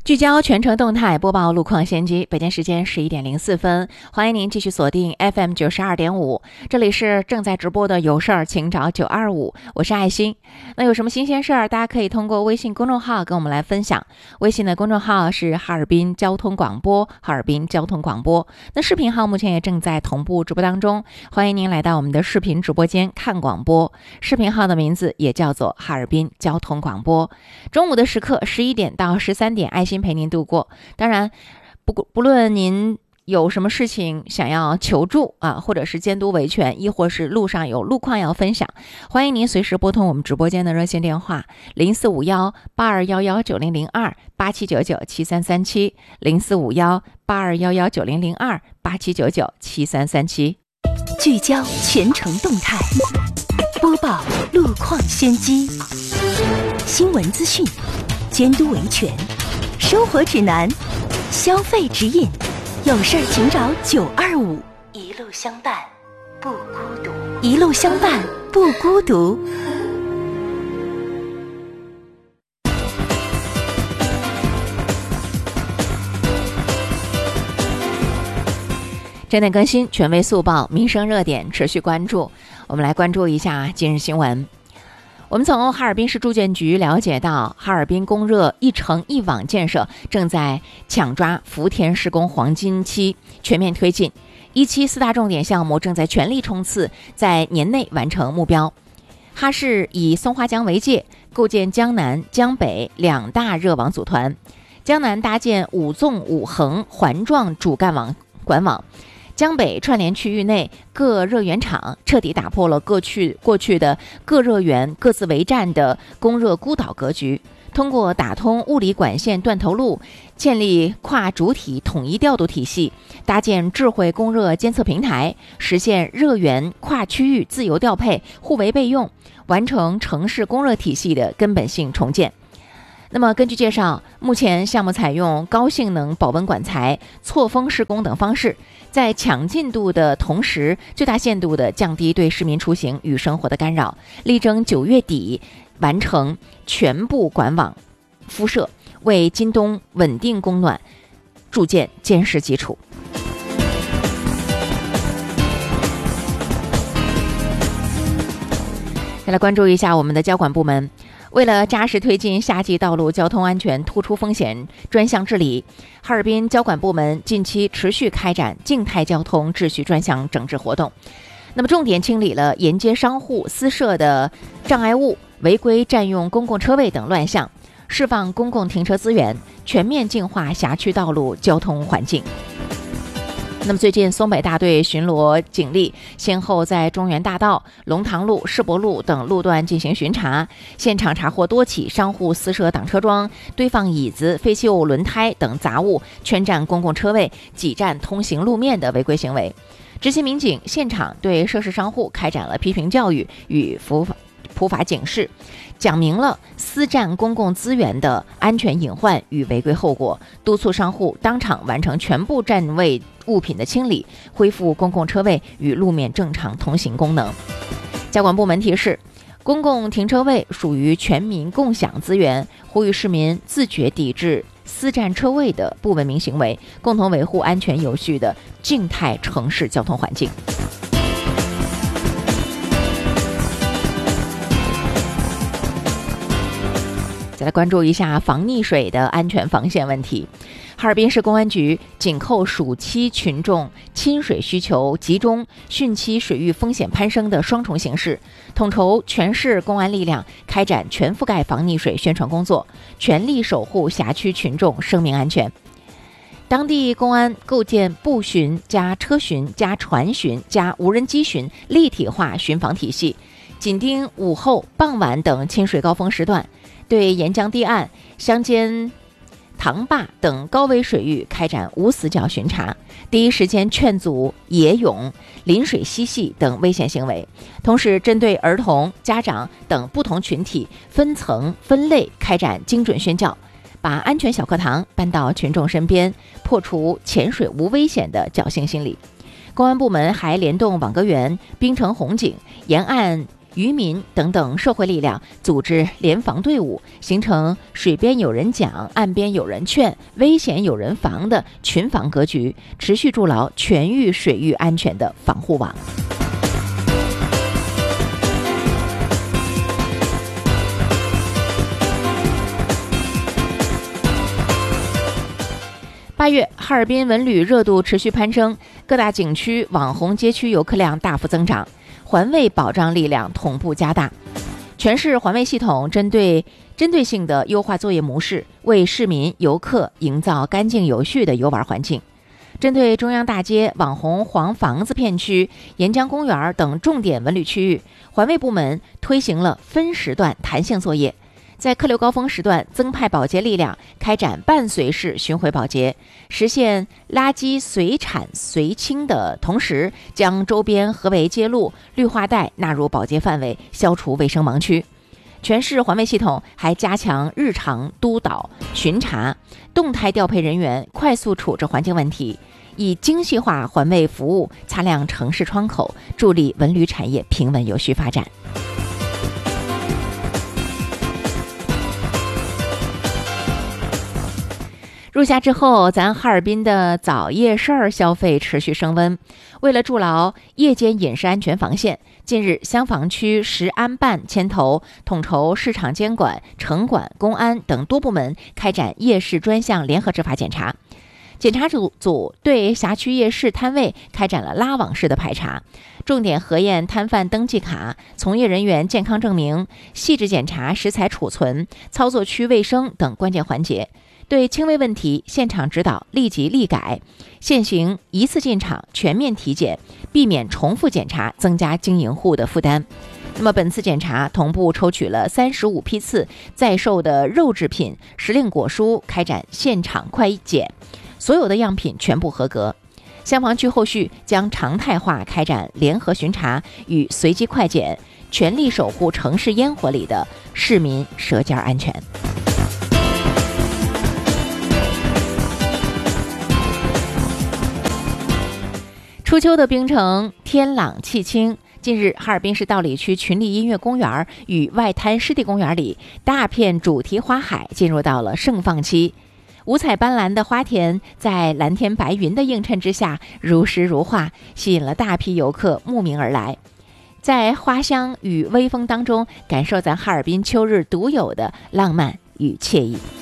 聚焦全程动态，播报路况先机。北京时间11:04，欢迎您继续锁定 FM 92.5，这里是正在直播的有事儿请找925，我是爱心。那有什么新鲜事儿，大家可以通过微信公众号跟我们来分享。微信的公众号是哈尔滨交通广播，哈尔滨交通广播。那视频号目前也正在同步直播当中，欢迎您来到我们的视频直播间看广播。视频号的名字也叫做哈尔滨交通广播。中午的时刻11点到13点，爱心陪您度过。当然不论您有什么事情想要求助或者是监督维权，亦或是路上有路况要分享，欢迎您随时拨通我们直播间的热线电话0451-8211-9002-8799-7337 0451-8211-9002-8799-7337。 聚焦全程动态，播报路况先机，新闻资讯，监督维权，生活指南，消费指引，有事儿请找925，一路相伴不孤独，一路相伴不孤独。 针对更新，权威速报，民生热点持续关注。我们来关注一下今日新闻。我们从哈尔滨市住建局了解到，哈尔滨供热一城一网建设正在抢抓福田施工黄金期，全面推进。一期4大重点项目正在全力冲刺，在年内完成目标。哈市以松花江为界，构建江南、江北2大热网组团。江南搭建5纵5横环状主干网管网。江北串联区域内各热源场，彻底打破了过去的各热源各自为战的供热孤岛格局。通过打通物理管线断头路，建立跨主体统一调度体系，搭建智慧供热监测平台，实现热源跨区域自由调配、互为备用，完成城市供热体系的根本性重建。那么根据介绍，目前项目采用高性能保温管材、错峰施工等方式，在抢进度的同时，最大限度地降低对市民出行与生活的干扰，力争9月底完成全部管网敷设，为今冬稳定供暖筑建坚实基础。再来关注一下我们的交管部门。为了扎实推进夏季道路交通安全突出风险专项治理，哈尔滨交管部门近期持续开展静态交通秩序专项整治活动。那么重点清理了沿街商户私设的障碍物、违规占用公共车位等乱象，释放公共停车资源，全面净化辖区道路交通环境。那么最近松北大队巡逻警力先后在中原大道、龙塘路、世博路等路段进行巡查，现场查获多起商户私设挡车桩、堆放椅子、废弃物轮胎等杂物，圈占公共车位、挤占通行路面的违规行为。执勤民警现场对涉事商户开展了批评教育与普法警示，讲明了私占公共资源的安全隐患与违规后果，督促商户当场完成全部占位物品的清理，恢复公共车位与路面正常通行功能。交管部门提示，公共停车位属于全民共享资源，呼吁市民自觉抵制私占车位的不文明行为，共同维护安全有序的静态城市交通环境。再来关注一下防溺水的安全防线问题。哈尔滨市公安局紧扣暑期群众亲水需求集中、汛期水域风险攀升的双重形势，统筹全市公安力量开展全覆盖防溺水宣传工作，全力守护辖区群众生命安全。当地公安构建步巡加车巡加船巡加无人机巡立体化巡防体系，紧盯午后、傍晚等亲水高峰时段，对沿江堤岸、乡间塘坝等高危水域开展无死角巡查，第一时间劝阻野泳、临水嬉戏等危险行为。同时，针对儿童、家长等不同群体分层分类开展精准宣教，把安全小课堂搬到群众身边，破除潜水无危险的侥幸心理。公安部门还联动网格员、滨城红警、沿岸渔民等等社会力量组织联防队伍，形成水边有人讲，岸边有人劝，危险有人防的群防格局，持续筑牢全域水域安全的防护网。8月，哈尔滨文旅热度持续攀升，各大景区、网红街区游客量大幅增长，环卫保障力量同步加大。全市环卫系统针对性的优化作业模式，为市民游客营造干净有序的游玩环境。针对中央大街、网红黄房子片区、沿江公园等重点文旅区域，环卫部门推行了分时段弹性作业。在客流高峰时段增派保洁力量，开展伴随式巡回保洁，实现垃圾随产随清的同时，将周边河围街路、绿化带纳入保洁范围，消除卫生盲区。全市环卫系统还加强日常督导巡查，动态调配人员，快速处置环境问题，以精细化环卫服务擦亮城市窗口，助力文旅产业平稳有序发展。入夏之后，咱哈尔滨的早夜市消费持续升温。为了筑牢夜间饮食安全防线，近日香坊区食安办牵头统筹市场监管、城管、公安等多部门开展夜市专项联合执法检查。检查组对辖区夜市摊位开展了拉网式的排查，重点核验摊贩登记卡、从业人员健康证明，细致检查食材储存、操作区卫生等关键环节。对轻微问题现场指导，立即立改，现行一次进场全面体检，避免重复检查，增加经营户的负担。那么本次检查同步抽取了35批次在售的肉制品、时令果蔬，开展现场快检，所有的样品全部合格。香坊区后续将常态化开展联合巡查与随机快检，全力守护城市烟火里的市民舌尖安全。初秋的冰城天朗气清，近日哈尔滨市道里区群力音乐公园与外滩湿地公园里大片主题花海进入到了盛放期，五彩斑斓的花田在蓝天白云的映衬之下如诗如画，吸引了大批游客慕名而来，在花香与微风当中感受咱哈尔滨秋日独有的浪漫与惬意。